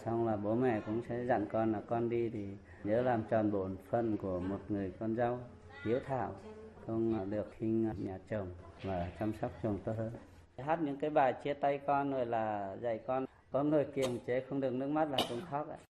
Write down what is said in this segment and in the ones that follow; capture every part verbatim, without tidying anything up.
xong là bố mẹ cũng sẽ dặn con là con đi thì nhớ làm tròn bổn phận của một người con dâu, hiếu thảo, không được khinh nhà chồng và chăm sóc chồng tốt hơn. Hát những cái bài chia tay con rồi là dạy con có người kiềm chế không được nước mắt là cũng khóc ạ.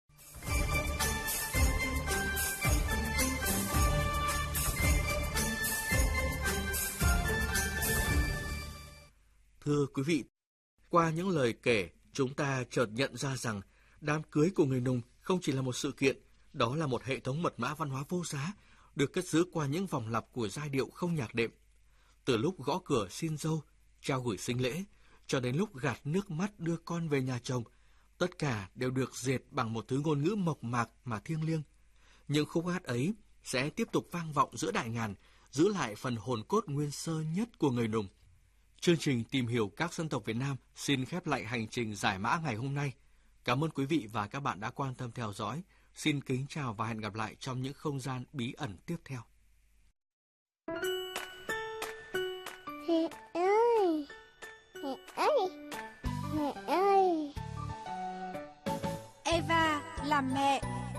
Thưa quý vị, qua những lời kể, chúng ta chợt nhận ra rằng đám cưới của người Nùng không chỉ là một sự kiện, đó là một hệ thống mật mã văn hóa vô giá, được cất giữ qua những vòng lặp của giai điệu không nhạc đệm. Từ lúc gõ cửa xin dâu, trao gửi sinh lễ, cho đến lúc gạt nước mắt đưa con về nhà chồng, tất cả đều được dệt bằng một thứ ngôn ngữ mộc mạc mà thiêng liêng. Những khúc hát ấy sẽ tiếp tục vang vọng giữa đại ngàn, giữ lại phần hồn cốt nguyên sơ nhất của người Nùng. Chương trình Tìm hiểu các dân tộc Việt Nam xin khép lại hành trình giải mã ngày hôm nay. Cảm ơn quý vị và các bạn đã quan tâm theo dõi. Xin kính chào và hẹn gặp lại trong những không gian bí ẩn tiếp theo. Mẹ ơi! Mẹ ơi! Mẹ ơi! Eva làm mẹ.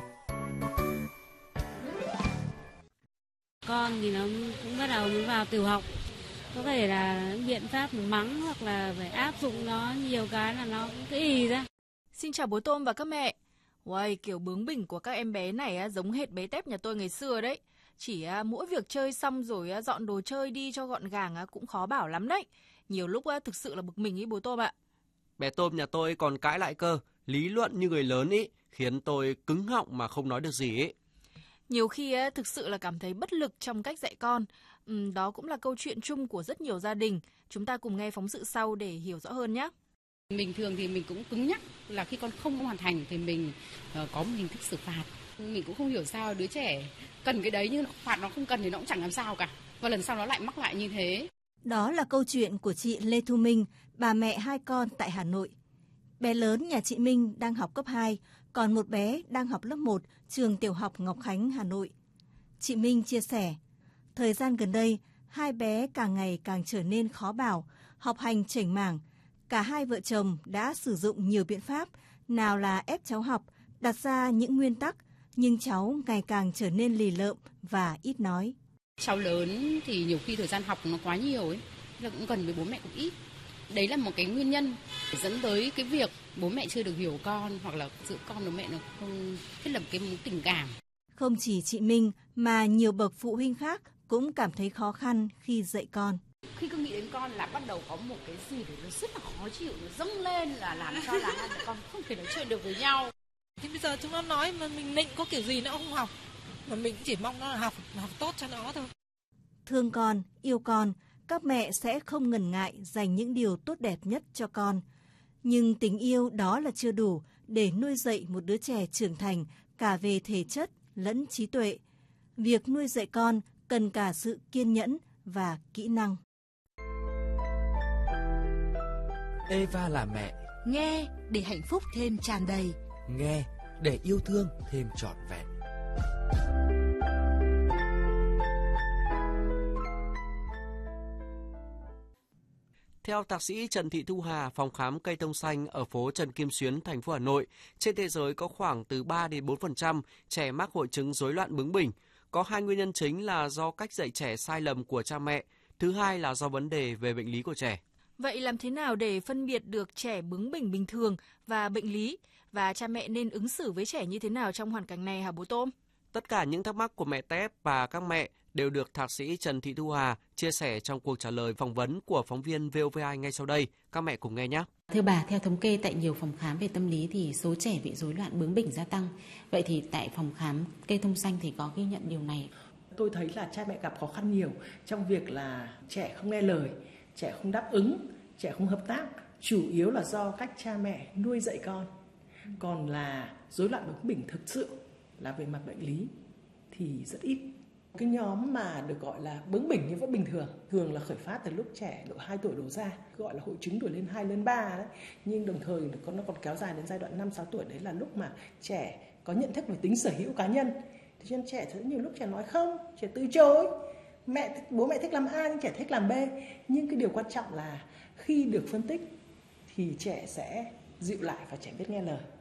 Con thì nó cũng bắt đầu mới vào tiểu học. Có thể là biện pháp mắng hoặc là phải áp dụng nó nhiều cái là nó cũng cái ý ra. Xin chào bố Tôm và các mẹ. Uầy, kiểu bướng bỉnh của các em bé này giống hệt bé Tép nhà tôi ngày xưa đấy. Chỉ mỗi việc chơi xong rồi dọn đồ chơi đi cho gọn gàng cũng khó bảo lắm đấy. Nhiều lúc thực sự là bực mình ý bố Tôm ạ. Bé Tôm nhà tôi còn cãi lại cơ, lý luận như người lớn ý, khiến tôi cứng họng mà không nói được gì ý. Nhiều khi thực sự là cảm thấy bất lực trong cách dạy con. Ừ, đó cũng là câu chuyện chung của rất nhiều gia đình. Chúng ta cùng nghe phóng sự sau để hiểu rõ hơn nhé. Bình thường thì mình cũng cứng nhắc là khi con không hoàn thành thì mình uh, có một hình thức xử phạt. Mình cũng không hiểu sao đứa trẻ cần cái đấy nhưng phạt nó không cần thì nó cũng chẳng làm sao cả. Và lần sau nó lại mắc lại như thế. Đó là câu chuyện của chị Lê Thu Minh, bà mẹ hai con tại Hà Nội. Bé lớn nhà chị Minh đang học cấp hai, còn một bé đang học lớp một, trường tiểu học Ngọc Khánh, Hà Nội. Chị Minh chia sẻ, thời gian gần đây, hai bé càng ngày càng trở nên khó bảo, học hành chểnh mảng. Cả hai vợ chồng đã sử dụng nhiều biện pháp, nào là ép cháu học, đặt ra những nguyên tắc, nhưng cháu ngày càng trở nên lì lợm và ít nói. Cháu lớn thì nhiều khi thời gian học nó quá nhiều ấy, là cũng gần với bố mẹ cũng ít. Đấy là một cái nguyên nhân dẫn tới cái việc bố mẹ chưa được hiểu con, hoặc là giữa con và mẹ nó không thiết lập cái mối tình cảm. Không chỉ chị Minh mà nhiều bậc phụ huynh khác cũng cảm thấy khó khăn khi dạy con. Khi cứ nghĩ đến con là bắt đầu có một cái gì để nó rất là khó chịu, nó dâng lên là làm cho là hai mẹ con không thể nói chuyện được với nhau. Thì bây giờ chúng nó nói mà mình nịnh có kiểu gì nó không học, mà mình chỉ mong nó là học, học tốt cho nó thôi. Thương con, yêu con, các mẹ sẽ không ngần ngại dành những điều tốt đẹp nhất cho con. Nhưng tình yêu đó là chưa đủ để nuôi dạy một đứa trẻ trưởng thành cả về thể chất lẫn trí tuệ. Việc nuôi dạy con cần cả sự kiên nhẫn và kỹ năng. Eva là mẹ. Nghe để hạnh phúc thêm tràn đầy. Nghe để yêu thương thêm trọn vẹn. Theo thạc sĩ Trần Thị Thu Hà, phòng khám Cây Thông Xanh ở phố Trần Kim Xuyến, thành phố Hà Nội, trên thế giới có khoảng từ ba đến bốn phần trăm trẻ mắc hội chứng rối loạn bướng bỉnh. Có hai nguyên nhân chính là do cách dạy trẻ sai lầm của cha mẹ, thứ hai là do vấn đề về bệnh lý của trẻ. Vậy làm thế nào để phân biệt được trẻ bướng bỉnh bình thường và bệnh lý? Và cha mẹ nên ứng xử với trẻ như thế nào trong hoàn cảnh này hả bố Tôm? Tất cả những thắc mắc của mẹ Tép và các mẹ đều được thạc sĩ Trần Thị Thu Hà chia sẻ trong cuộc trả lời phỏng vấn của phóng viên vê o vê i ngay sau đây. Các mẹ cùng nghe nhé. Thưa bà, theo thống kê tại nhiều phòng khám về tâm lý thì số trẻ bị rối loạn bướng bỉnh gia tăng. Vậy thì tại phòng khám Cây Thông Xanh thì có ghi nhận điều này? Tôi thấy là cha mẹ gặp khó khăn nhiều trong việc là trẻ không nghe lời, trẻ không đáp ứng, trẻ không hợp tác. Chủ yếu là do cách cha mẹ nuôi dạy con. Còn là rối loạn bướng bỉnh thực sự là về mặt bệnh lý thì rất ít. Cái nhóm mà được gọi là bướng bỉnh nhưng vẫn bình thường, thường là khởi phát từ lúc trẻ độ hai tuổi đổ ra, gọi là hội chứng tuổi lên hai lên ba đấy. Nhưng đồng thời nó còn kéo dài đến giai đoạn năm sáu tuổi, đấy là lúc mà trẻ có nhận thức về tính sở hữu cá nhân. Thế cho nên trẻ rất nhiều lúc trẻ nói không, trẻ từ chối. Mẹ bố mẹ thích làm A nhưng trẻ thích làm B. Nhưng cái điều quan trọng là khi được phân tích thì trẻ sẽ dịu lại và trẻ biết nghe lời.